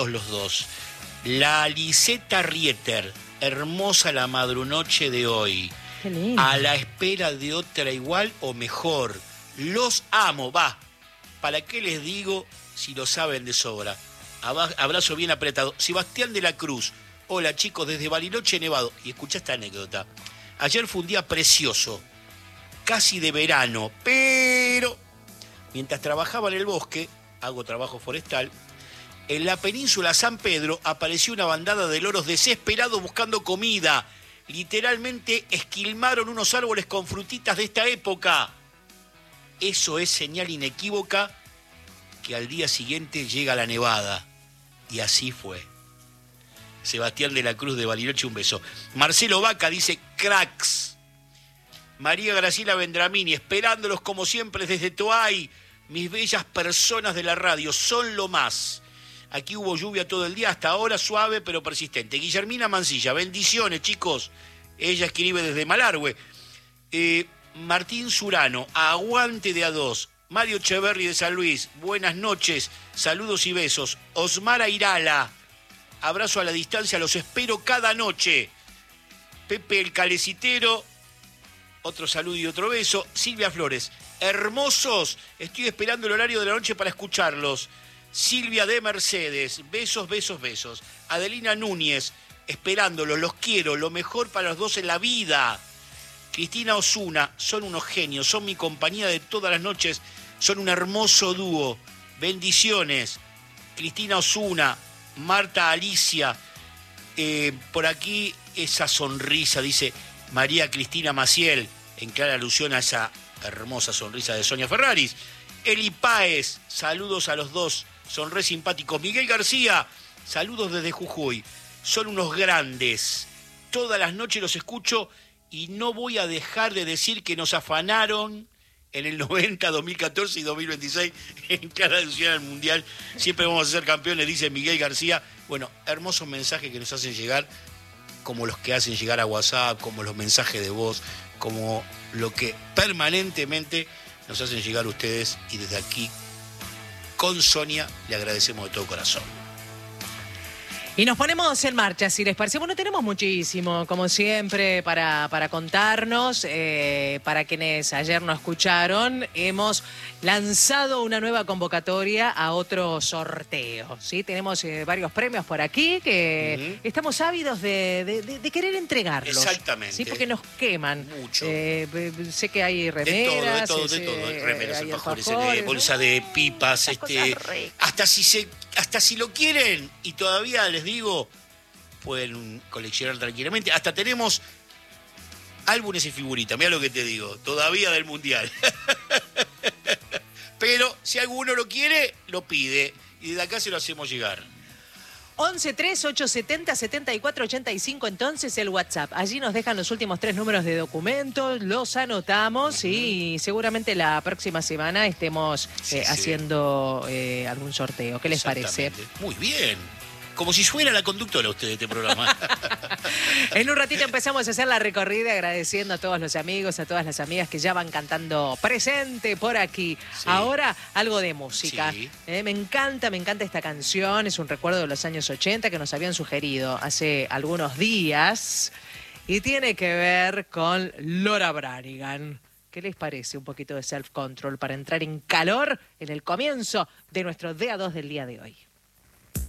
los dos. La Liseta Rieter, hermosa la madrunoche de hoy. Qué lindo. A la espera de otra igual o mejor. Los amo, va. ¿Para qué les digo si lo saben de sobra? Abrazo bien apretado. Sebastián de la Cruz. Hola chicos, desde Bariloche, Nevado. Y escucha esta anécdota. Ayer fue un día precioso, casi de verano, pero mientras trabajaba en el bosque, hago trabajo forestal, en la península San Pedro apareció una bandada de loros desesperados buscando comida. Literalmente esquilmaron unos árboles con frutitas de esta época. Eso es señal inequívoca que al día siguiente llega la nevada. Y así fue. Sebastián de la Cruz de Bariloche, un beso. Marcelo Vaca dice, cracks. María Graciela Vendramini, esperándolos como siempre desde Toay. Mis bellas personas de la radio, son lo más. Aquí hubo lluvia todo el día, hasta ahora suave pero persistente. Guillermina Mancilla, bendiciones chicos. Ella escribe desde Malargüe. Martín Surano, aguante de A2. Mario Echeverri de San Luis, buenas noches, saludos y besos. Osmara Irala, abrazo a la distancia, los espero cada noche. Pepe el Calecitero, otro saludo y otro beso. Silvia Flores, hermosos, estoy esperando el horario de la noche para escucharlos. Silvia de Mercedes, besos, besos, besos. Adelina Núñez, esperándolos, los quiero, lo mejor para los dos en la vida. Cristina Osuna, son unos genios, son mi compañía de todas las noches, son un hermoso dúo. Bendiciones. Cristina Osuna, Marta Alicia, por aquí esa sonrisa, dice María Cristina Maciel, en clara alusión a esa hermosa sonrisa de Sonia Ferraris. Eli Páez, saludos a los dos, son re simpáticos. Miguel García, saludos desde Jujuy, son unos grandes. Todas las noches los escucho y no voy a dejar de decir que nos afanaron en el 90, 2014 y 2026 en clara alusión al Mundial. Siempre vamos a ser campeones, dice Miguel García. Bueno, hermosos mensajes que nos hacen llegar, como los que hacen llegar a WhatsApp, como los mensajes de voz, como lo que permanentemente nos hacen llegar ustedes, y desde aquí, con Sonia, le agradecemos de todo corazón. Y nos ponemos en marcha, si les parece. Bueno, tenemos muchísimo, como siempre, para contarnos. Para quienes ayer no escucharon, hemos lanzado una nueva convocatoria a otro sorteo, ¿sí? Tenemos varios premios por aquí que estamos ávidos de querer entregarlos. Exactamente. Sí, porque nos queman. Mucho. Sé que hay remeras. De todo. Remeras, hay alfajores, bolsa de pipas, hasta si lo quieren, y todavía les digo, pueden coleccionar tranquilamente. Hasta tenemos álbumes y figuritas, mira lo que te digo, todavía del Mundial. Pero si alguno lo quiere, lo pide, y desde acá se lo hacemos llegar. 11-3870-7485, entonces el WhatsApp. Allí nos dejan los últimos 3 números de documentos, los anotamos y seguramente la próxima semana estemos haciendo algún sorteo. ¿Qué les parece? Muy bien. Como si fuera la conductora usted de este programa. En un ratito empezamos a hacer la recorrida agradeciendo a todos los amigos, a todas las amigas que ya van cantando presente por aquí. Sí. Ahora algo de música. Sí. Me encanta esta canción. Es un recuerdo de los años 80 que nos habían sugerido hace algunos días. Y tiene que ver con Laura Branigan. ¿Qué les parece un poquito de self-control para entrar en calor en el comienzo de nuestro DA2 del día de hoy?